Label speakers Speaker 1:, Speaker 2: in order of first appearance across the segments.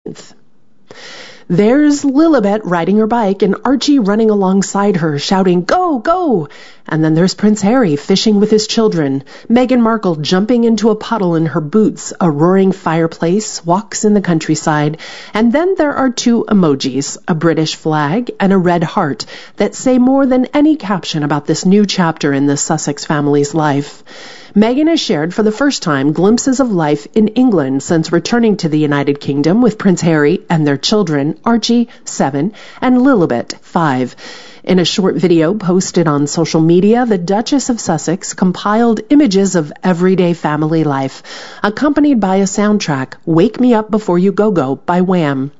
Speaker 1: 17th. There's Lilibet riding her bike and Archie running alongside her, shouting, "Go, go!" And then there's Prince Harry fishing with his children, Meghan Markle jumping into a puddle in her boots, a roaring fireplace, walks in the countryside, and then there are two emojis, a British flag and a red heart, that say more than any caption about this new chapter in the Sussex family's life. Meghan has shared for the first time glimpses of life in England since returning to the United Kingdom with Prince Harry and their children, Archie, 7, and Lilibet, 5. In a short video posted on social media, the Duchess of Sussex compiled images of everyday family life, accompanied by a soundtrack, "Wake Me Up Before You Go-Go" by Wham!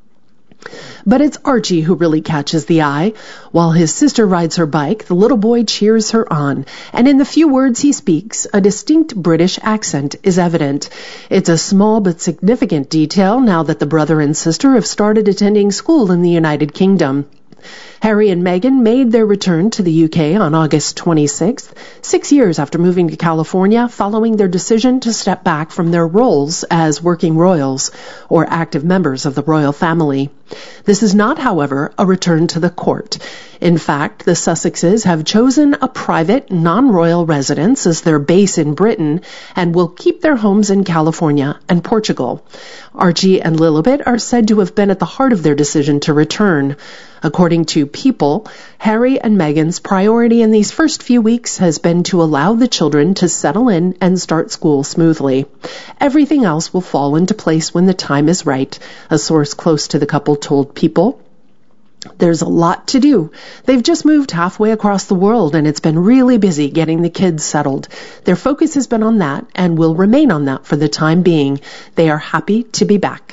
Speaker 1: But it's Archie who really catches the eye. While his sister rides her bike, the little boy cheers her on, and in the few words he speaks, a distinct British accent is evident. It's a small but significant detail now that the brother and sister have started attending school in the United Kingdom. Harry and Meghan made their return to the UK on August 26th, 6 years after moving to California following their decision to step back from their roles as working royals or active members of the royal family. This is not, however, a return to the court. In fact, the Sussexes have chosen a private, non-royal residence as their base in Britain and will keep their homes in California and Portugal. Archie and Lilibet are said to have been at the heart of their decision to return. According to People, Harry and Meghan's priority in these first few weeks has been to allow the children to settle in and start school smoothly. Everything else will fall into place when the time is right, a source close to the couple told People. There's a lot to do. They've just moved halfway across the world and it's been really busy getting the kids settled. Their focus has been on that and will remain on that for the time being. They are happy to be back.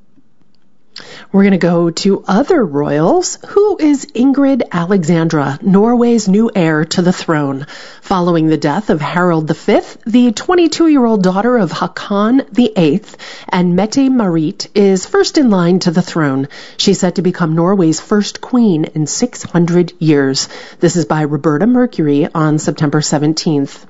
Speaker 1: We're going to go to other royals. Who is Ingrid Alexandra, Norway's new heir to the throne? Following the death of Harald V, the 22-year-old daughter of Håkon VIII and Mette-Marit is first in line to the throne. She's set to become Norway's first queen in 600 years. This is by Roberta Mercury on September 17th.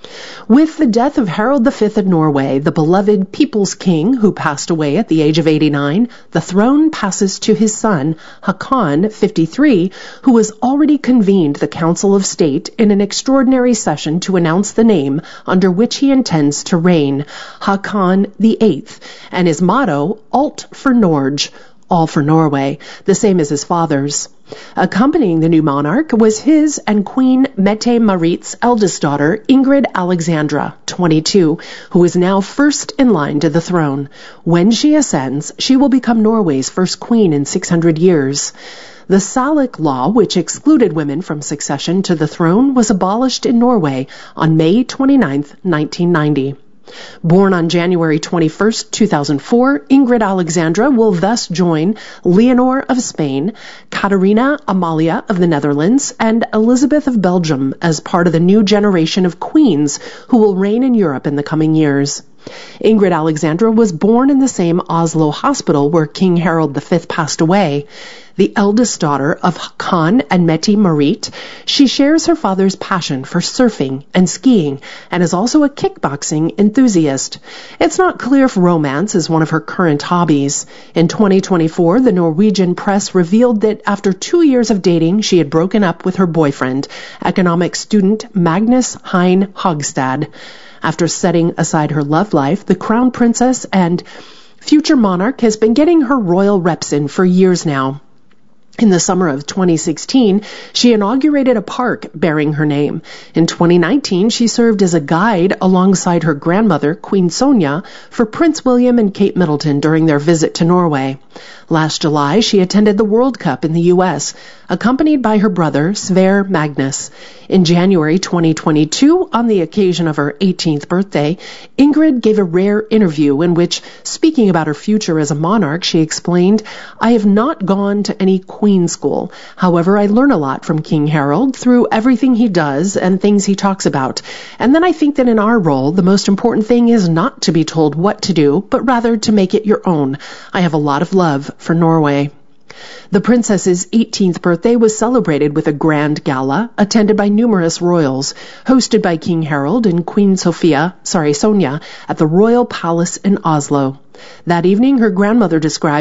Speaker 1: With the death of Harald V of Norway, the beloved People's King, who passed away at the age of 89, the throne passes to his son, Håkon, 53, who has already convened the Council of State in an extraordinary session to announce the name under which he intends to reign, Håkon VIII, and his motto, Alt for Norge, all for Norway, the same as his father's. Accompanying the new monarch was his and Queen Mette-Marit's eldest daughter, Ingrid Alexandra, 22, who is now first in line to the throne. When she ascends, she will become Norway's first queen in 600 years. The Salic law, which excluded women from succession to the throne, was abolished in Norway on May 29, 1990. Born on January 21, 2004, Ingrid Alexandra will thus join Leonor of Spain, Katarina Amalia of the Netherlands, and Elizabeth of Belgium as part of the new generation of queens who will reign in Europe in the coming years. Ingrid Alexandra was born in the same Oslo hospital where King Harald V passed away. The eldest daughter of Håkon and Mette-Marit, she shares her father's passion for surfing and skiing and is also a kickboxing enthusiast. It's not clear if romance is one of her current hobbies. In 2024, the Norwegian press revealed that after 2 years of dating, she had broken up with her boyfriend, economics student Magnus Hein Hogstad. After setting aside her love life, the crown princess and future monarch has been getting her royal reps in for years now. In the summer of 2016, she inaugurated a park bearing her name. In 2019, she served as a guide alongside her grandmother, Queen Sonja, for Prince William and Kate Middleton during their visit to Norway. Last July, she attended the World Cup in the U.S., accompanied by her brother, Sverre Magnus. In January 2022, on the occasion of her 18th birthday, Ingrid gave a rare interview in which, speaking about her future as a monarch, she explained, "I have not gone to any queen school. However, I learn a lot from King Harald through everything he does and things he talks about. And then I think that in our role, the most important thing is not to be told what to do, but rather to make it your own. I have a lot of love for Norway." The princess's 18th birthday was celebrated with a grand gala attended by numerous royals, hosted by King Harald and Queen Sonja at the Royal Palace in Oslo. That evening, her grandmother described